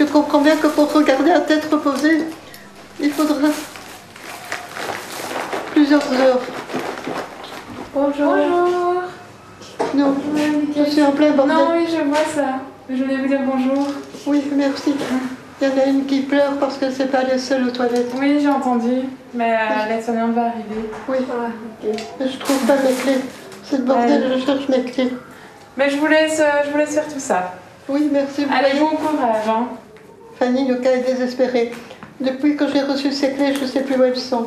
Tu comprends bien que pour regarder à tête reposée, il faudra plusieurs heures. Bonjour. Bonjour. Non, je suis en plein bordel. Non, oui, je vois ça. Je voulais vous dire bonjour. Oui, merci. Il y en a une qui pleure parce qu'elle ne s'est pas allée seule aux toilettes. Oui, j'ai entendu, mais l'aide-soignante va arriver. Oui. Ah, ok. Je trouve pas mes clés. C'est le bordel, je cherche mes clés. Mais je vous laisse faire tout ça. Oui, merci. Allez, bon courage. Hein. Fanny, le cas est désespéré. Depuis que j'ai reçu ces clés, je ne sais plus où elles sont.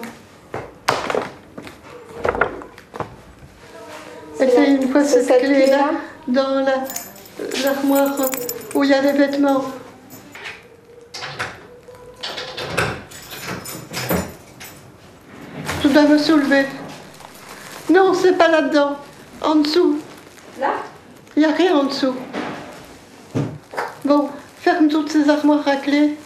Elle fait une fois cette clé-là dans l'armoire où il y a les vêtements. Je dois me soulever. Non, c'est pas là-dedans. En dessous. Là? Il n'y a rien en dessous. Bon, ferme toutes ces armoires à clé.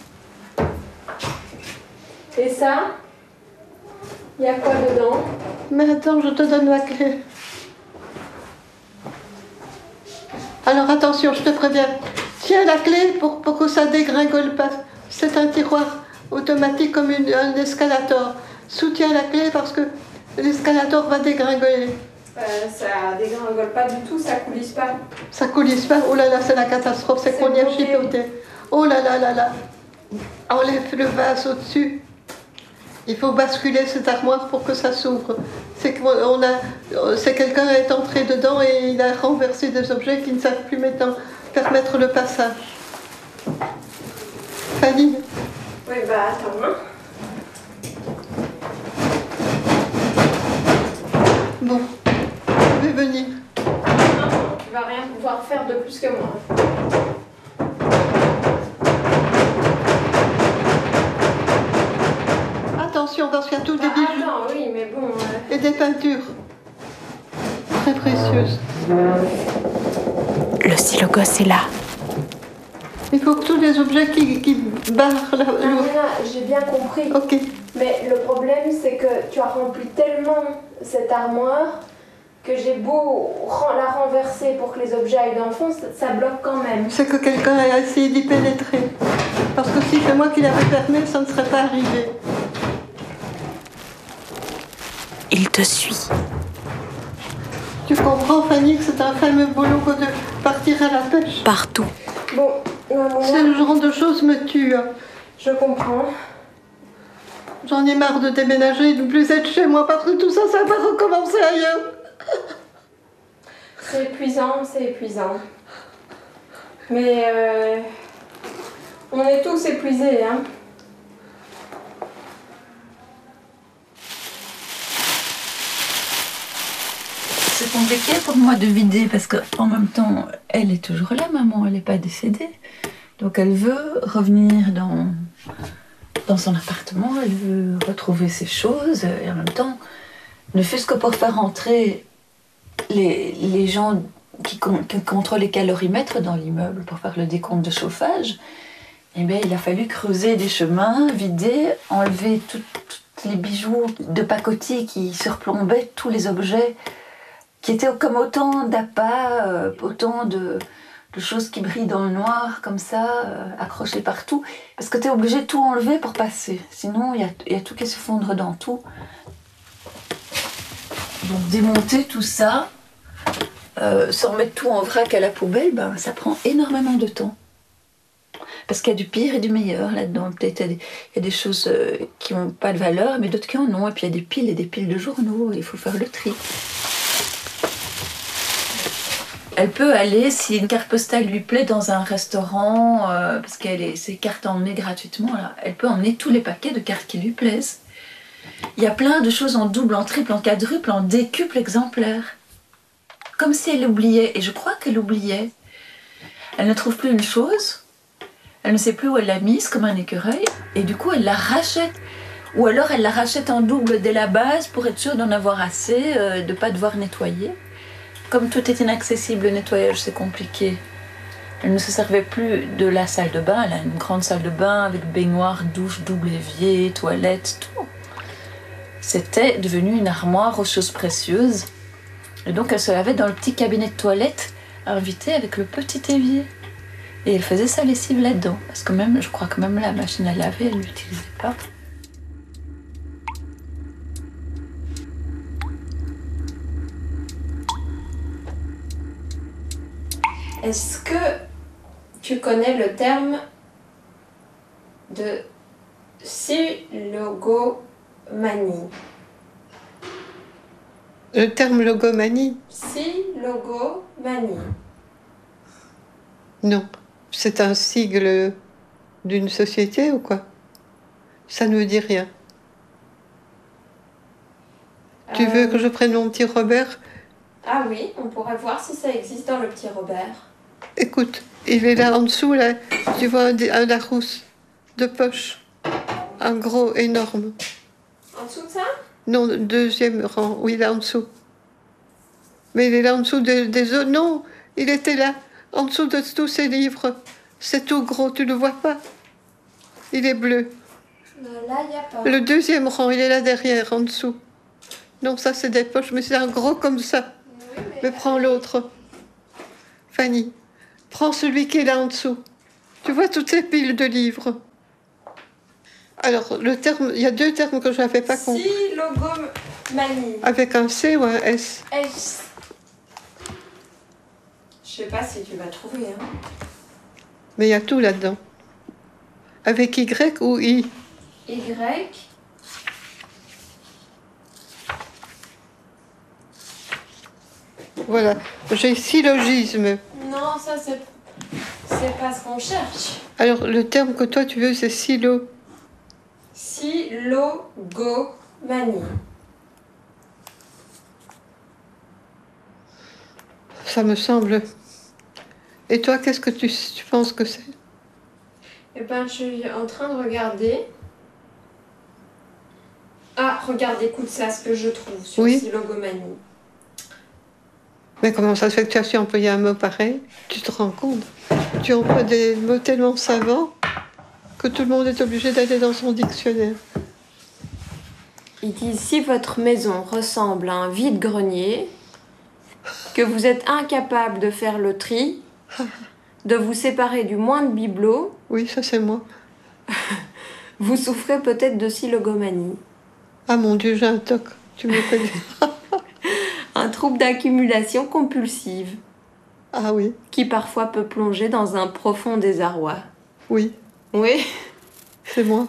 Et ça? Il y a quoi dedans? Mais attends, je te donne ma clé. Alors attention, je te préviens. Tiens la clé pour que ça dégringole pas. C'est un tiroir automatique comme un escalator. Soutiens la clé parce que l'escalator va dégringoler. Ça dégringole pas du tout, ça coulisse pas. Ça coulisse pas? Oh là là, c'est la catastrophe, c'est qu'on y a chipoté. Oh là là là là. Enlève le vase au-dessus. Il faut basculer cette armoire pour que ça s'ouvre. C'est quelqu'un est entré dedans et il a renversé des objets qui ne savent plus maintenant permettre le passage. Fanny? Oui, bah attends. Hein. Bon, je vais venir. Non, tu vas rien pouvoir faire de plus que moi. Attention parce qu'il y a tous des bijoux. Attends, oui, mais bon... Et des peintures. Très précieuses. Le silogos est là. Il faut que tous les objets qui barrent la... Non, j'ai bien compris. Ok. Mais le problème, c'est que tu as rempli tellement cette armoire que j'ai beau la renverser pour que les objets aillent dans le fond, ça bloque quand même. C'est que quelqu'un a essayé d'y pénétrer. Parce que si c'est moi qui l'avais fermé, ça ne serait pas arrivé. Il te suit. Tu comprends, Fanny, que c'est un fameux boulot que de partir à la pêche. Partout. Bon, c'est le genre de choses me tue. Je comprends. J'en ai marre de déménager et de ne plus être chez moi parce que tout ça, ça va recommencer ailleurs. C'est épuisant, c'est épuisant. Mais on est tous épuisés, hein. C'est compliqué pour moi de vider parce qu'en même temps, elle est toujours là, maman, elle n'est pas décédée. Donc elle veut revenir dans son appartement, elle veut retrouver ses choses et en même temps, ne fût-ce que pour faire entrer les gens qui contrôlent les calorimètres dans l'immeuble pour faire le décompte de chauffage, eh bien, il a fallu creuser des chemins, vider, enlever tous les bijoux de pacotille qui surplombaient tous les objets qui étaient comme autant d'appâts, autant de choses qui brillent dans le noir, comme ça, accrochées partout. Parce que tu es obligé de tout enlever pour passer. Sinon, il y a tout qui s'effondre dans tout. Donc démonter tout ça, sans mettre tout en vrac à la poubelle, ben, ça prend énormément de temps. Parce qu'il y a du pire et du meilleur là-dedans. Peut-être il y a des choses qui n'ont pas de valeur, mais d'autres qui en ont. Et puis il y a des piles et des piles de journaux. Il faut faire le tri. Elle peut aller, si une carte postale lui plaît, dans un restaurant, parce qu'elle a ses cartes à emmener gratuitement, là, elle peut emmener tous les paquets de cartes qui lui plaisent. Il y a plein de choses en double, en triple, en quadruple, en décuple exemplaire. Comme si elle oubliait, et je crois qu'elle oubliait. Elle ne trouve plus une chose, elle ne sait plus où elle l'a mise, comme un écureuil, et du coup elle la rachète. Ou alors elle la rachète en double dès la base pour être sûre d'en avoir assez, de ne pas devoir nettoyer. Comme tout est inaccessible, le nettoyage c'est compliqué. Elle ne se servait plus de la salle de bain, elle a une grande salle de bain avec baignoire, douche, double évier, toilette, tout. C'était devenu une armoire aux choses précieuses. Et donc elle se lavait dans le petit cabinet de toilette invité avec le petit évier. Et elle faisait sa lessive là-dedans. Parce que même, je crois que même la machine à laver, elle l'utilisait pas. Est-ce que tu connais le terme de silogomanie? Le terme logomanie? Silogomanie. Non. C'est un sigle d'une société ou quoi? Ça ne me dit rien. Tu veux que je prenne mon petit Robert? Ah oui, on pourrait voir si ça existe dans le petit Robert. Écoute, il est là en dessous, là. Tu vois un Larousse de poche. Un gros, énorme. En dessous de ça? Non, deuxième rang. Oui, là en dessous. Mais il est là en dessous des autres. Non, il était là, en dessous de tous ces livres. C'est tout gros, tu ne le vois pas? Il est bleu. Là, il n'y a pas. Le deuxième rang, il est là derrière, en dessous. Non, ça c'est des poches, mais c'est un gros comme ça. Oui, Mais prends l'autre. Fanny, prends celui qui est là en dessous. Tu vois toutes ces piles de livres. Alors, le terme, il y a deux termes que je n'avais pas compris. Silogomanie. Avec un C ou un S? S. Je sais pas si tu vas trouver. Hein. Mais il y a tout là-dedans. Avec Y ou I? Y. Voilà, j'ai syllogisme. Non, ça c'est pas ce qu'on cherche. Alors, le terme que toi tu veux, c'est silo. Silogomanie. Ça me semble. Et toi, qu'est-ce que tu penses que c'est? Eh ben, je suis en train de regarder. Ah, regarde, écoute ça, ce que je trouve sur Oui. silogomanie. Mais comment ça se fait que tu as su employer un mot pareil? Tu te rends compte? Tu emploies des mots tellement savants que tout le monde est obligé d'aller dans son dictionnaire. Il dit, si votre maison ressemble à un vide-grenier, que vous êtes incapable de faire le tri, de vous séparer du moindre bibelot, Oui, ça c'est moi. vous souffrez peut-être de silogomanie. Ah mon Dieu, j'ai un toc. Tu me connais. Un trouble d'accumulation compulsive, Ah oui, qui parfois peut plonger dans un profond désarroi. oui, Oui. c'est moi.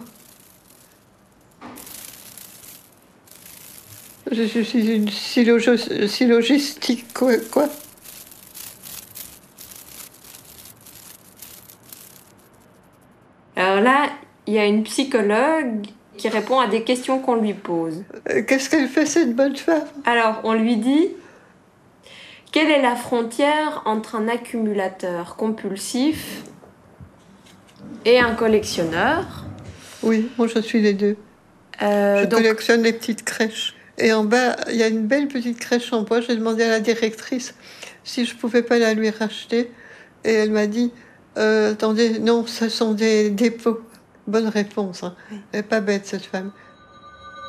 Je suis une syllogistique, quoi? Alors là, il y a une psychologue qui répond à des questions qu'on lui pose. Qu'est-ce qu'elle fait, cette bonne femme? Alors, on lui dit, quelle est la frontière entre un accumulateur compulsif et un collectionneur? Oui, moi je suis les deux. Je collectionne les petites crèches. Et en bas, il y a une belle petite crèche en bois. J'ai demandé à la directrice si je pouvais pas la lui racheter. Et elle m'a dit, attendez, non, ce sont des dépôts. Bonne réponse. Hein. Elle n'est pas bête, cette femme.